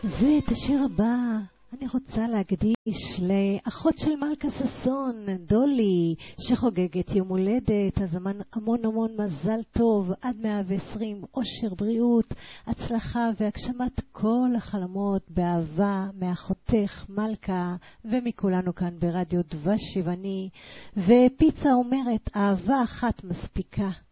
ואת השיר הבא אני רוצה להקדיש לאחות של מלכה ששון, דולי, שחוגגת יום הולדת. אז המון המון מזל טוב, עד 120, אושר, בריאות, הצלחה והגשמת כל החלומות באהבה מאחותך מלכה ומכולנו כאן ברדיו דבש שיבני. ופיצה אומרת, אהבה אחת מספיקה.